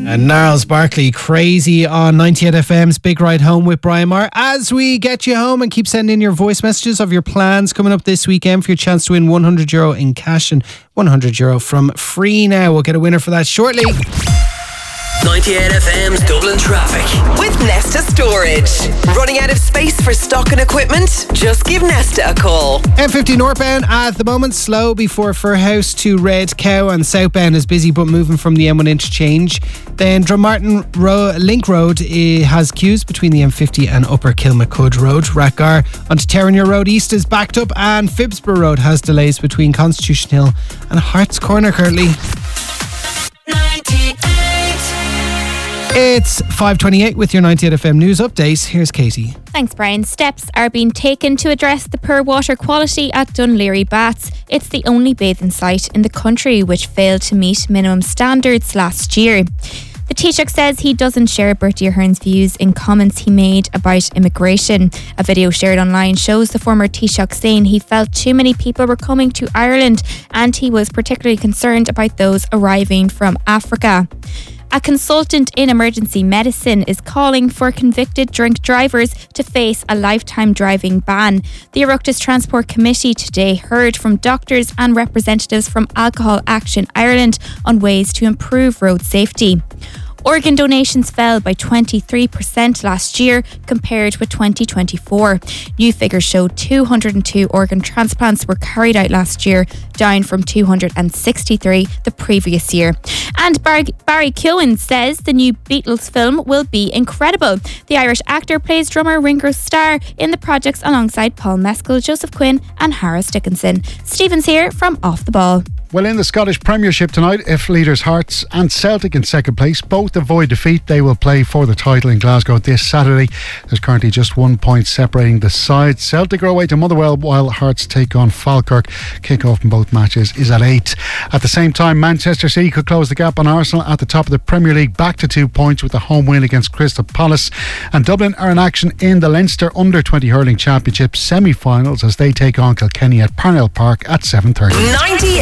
And Gnarls Barkley, Crazy on 98 FM's Big Ride Home with Brian Maher. As we get you home and keep sending in your voice messages of your plans coming up this weekend for your chance to win €100 in cash and €100 from Free Now. We'll get a winner for that shortly. 98 FM's Dublin Traffic with Nesta Storage. Running out of space for stock and equipment? Just give Nesta a call. M50 northbound at the moment slow before Firhouse to Red Cow, and southbound is busy but moving from the M1 interchange. Then Drummartin Link Road has queues between the M50 and Upper Kilmacud Road. Rathgar onto Terranure Road East is backed up, and Phibsborough Road has delays between Constitution Hill and Harts Corner currently. 98. It's 5:28 with your 98 FM news update. Here's Katie. Thanks, Brian. Steps are being taken to address the poor water quality at Dunleary Baths. It's the only bathing site in the country which failed to meet minimum standards last year. The Taoiseach says he doesn't share Bertie Ahern's views in comments he made about immigration. A video shared online shows the former Taoiseach saying he felt too many people were coming to Ireland and he was particularly concerned about those arriving from Africa. A consultant in emergency medicine is calling for convicted drink drivers to face a lifetime driving ban. The Oireachtas Transport Committee today heard from doctors and representatives from Alcohol Action Ireland on ways to improve road safety. Organ donations fell by 23% last year compared with 2024. New figures show 202 organ transplants were carried out last year, down from 263 the previous year. And Barry Keoghan says the new Beatles film will be incredible. The Irish actor plays drummer Ringo Starr in the projects alongside Paul Mescal, Joseph Quinn and Harris Dickinson. Stephen's here from Off the Ball. Well, in the Scottish Premiership tonight, if leaders Hearts and Celtic in second place both avoid defeat, they will play for the title in Glasgow this Saturday. There's currently just 1 point separating the sides. Celtic are away to Motherwell while Hearts take on Falkirk. Kick-off in both matches is at 8. At the same time, Manchester City could close the gap on Arsenal at the top of the Premier League, back to 2 points with a home win against Crystal Palace. And Dublin are in action in the Leinster Under-20 Hurling Championship semi-finals as they take on Kilkenny at Parnell Park at 7:30. 98